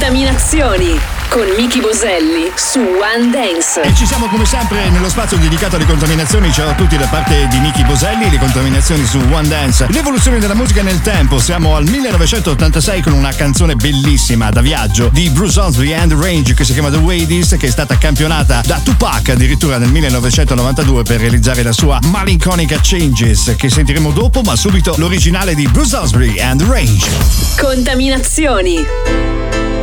Contaminazioni con Miki Boselli su One Dance. E ci siamo come sempre nello spazio dedicato alle contaminazioni. Ciao a tutti da parte di Miki Boselli. Le contaminazioni su One Dance. L'evoluzione della musica nel tempo. Siamo al 1986 con una canzone bellissima da viaggio di Bruce Osby and Range che si chiama The Way This, che è stata campionata da Tupac addirittura nel 1992 per realizzare la sua malinconica Changes, che sentiremo dopo, ma subito l'originale di Bruce Osby and Range. Contaminazioni.